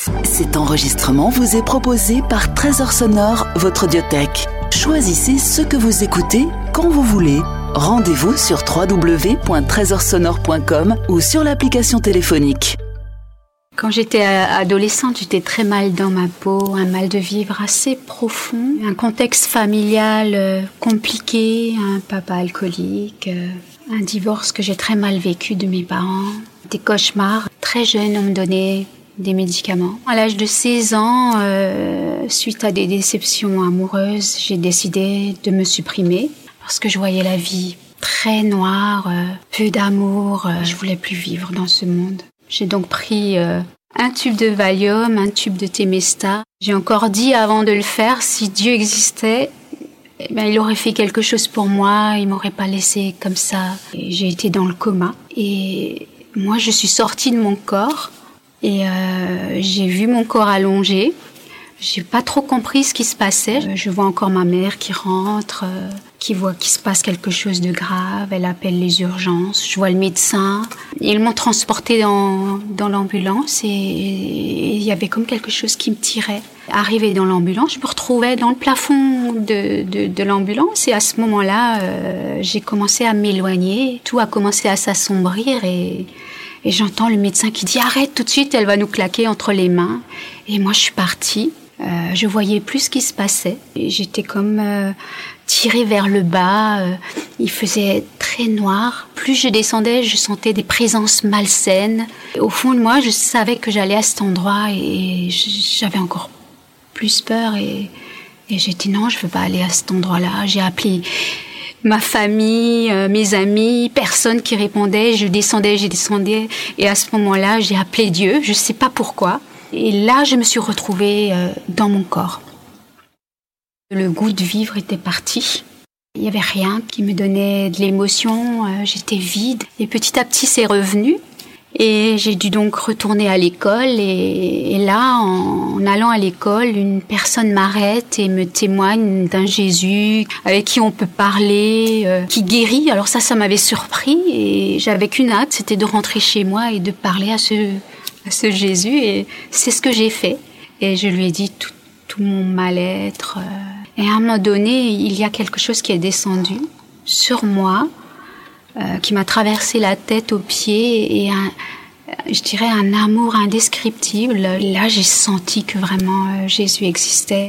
Cet enregistrement vous est proposé par Trésor Sonore, votre audiothèque. Choisissez ce que vous écoutez quand vous voulez. Rendez-vous sur www.tresorsonore.com ou sur l'application téléphonique. Quand j'étais adolescente, j'étais très mal dans ma peau, un mal de vivre assez profond, un contexte familial compliqué, un papa alcoolique, un divorce que j'ai très mal vécu de mes parents, des cauchemars. Très jeune, on me donnait des médicaments. À l'âge de 16 ans, suite à des déceptions amoureuses, j'ai décidé de me supprimer parce que je voyais la vie très noire, peu d'amour. Je voulais plus vivre dans ce monde. J'ai donc pris un tube de Valium, un tube de Temesta. J'ai encore dit avant de le faire, si Dieu existait, il aurait fait quelque chose pour moi, il m'aurait pas laissé comme ça. Et j'ai été dans le coma et moi je suis sortie de mon corps. Et j'ai vu mon corps allongé. J'ai pas trop compris ce qui se passait. Je vois encore ma mère qui rentre, qui voit qu'il se passe quelque chose de grave. Elle appelle les urgences. Je vois le médecin. Ils m'ont transportée dans l'ambulance et il y avait comme quelque chose qui me tirait. Arrivée dans l'ambulance, je me retrouvais dans le plafond de l'ambulance et à ce moment-là, j'ai commencé à m'éloigner. Tout a commencé à s'assombrir et j'entends le médecin qui dit « Arrête tout de suite, elle va nous claquer entre les mains ». Et moi, je suis partie. Je voyais plus ce qui se passait. Et j'étais comme tirée vers le bas. Il faisait très noir. Plus je descendais, je sentais des présences malsaines. Et au fond de moi, je savais que j'allais à cet endroit et j'avais encore plus peur. Et j'ai dit « Non, je veux pas aller à cet endroit-là ». J'ai appelé ma famille, mes amis, personne qui répondait. Je descendais. Et à ce moment-là, j'ai appelé Dieu. Je sais pas pourquoi. Et là, je me suis retrouvée dans mon corps. Le goût de vivre était parti. Il y avait rien qui me donnait de l'émotion. J'étais vide. Et petit à petit, c'est revenu. Et j'ai dû donc retourner à l'école. Et là, en allant à l'école, une personne m'arrête et me témoigne d'un Jésus avec qui on peut parler, qui guérit. Alors ça m'avait surpris. Et j'avais qu'une hâte, c'était de rentrer chez moi et de parler à ce Jésus. Et c'est ce que j'ai fait. Et je lui ai dit tout mon mal-être. Et à un moment donné, il y a quelque chose qui est descendu sur moi, qui m'a traversé la tête aux pieds et je dirais un amour indescriptible. Là, j'ai senti que vraiment Jésus existait.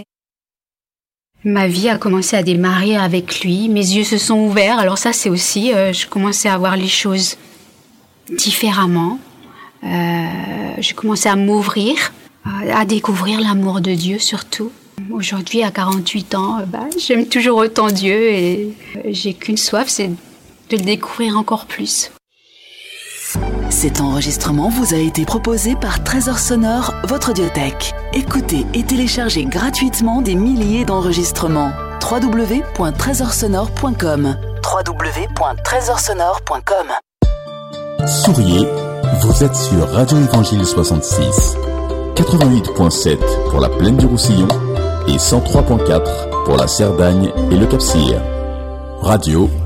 Ma vie a commencé à démarrer avec lui. Mes yeux se sont ouverts. Alors ça, c'est aussi, je commençais à voir les choses différemment. J'ai commencé à m'ouvrir, à découvrir l'amour de Dieu surtout. Aujourd'hui, à 48 ans, j'aime toujours autant Dieu et j'ai qu'une soif, c'est de le découvrir encore plus. Cet enregistrement vous a été proposé par Trésor Sonore, votre audiothèque. Écoutez et téléchargez gratuitement des milliers d'enregistrements. www.tresorsonore.com www.tresorsonore.com. Souriez, vous êtes sur Radio Évangile 66, 88.7 pour la Plaine du Roussillon et 103.4 pour la Cerdagne et le Cap-Cyr. Radio